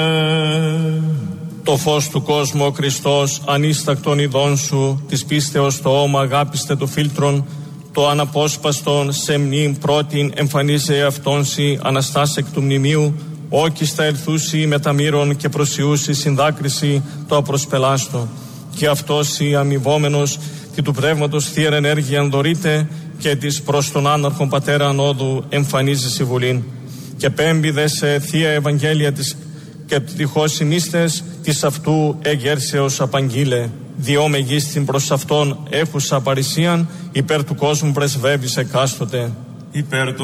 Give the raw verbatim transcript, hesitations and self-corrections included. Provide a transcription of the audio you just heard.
Το φως του κόσμου ο Χριστός, ανίστακτον ειδών σου, της πίστεως το όμα αγάπηστε το φίλτρον, το αναπόσπαστον σε μνήμ πρώτην εμφανίζε αυτόν σοι αναστάς εκ του μνημείου, όκιστα ελθούσι μεταμύρων και προσιούσι συνδάκριση το απροσπελάστο. Και αυτός η αμοιβόμενος και του πνεύματος θεία ενέργεια δωρείται και της προς τον άναρχον πατέρα ανόδου εμφανίζει συμβουλήν. Και πέμπιδε σε θεία Ευαγγέλια της και τυχώς ημίστες της αυτού εγέρσεως απαγγείλε. Διό μεγίστην προς αυτόν έχουσα παρησίαν, υπέρ του κόσμου πρεσβεύεις εκάστοτε. Υπέρ του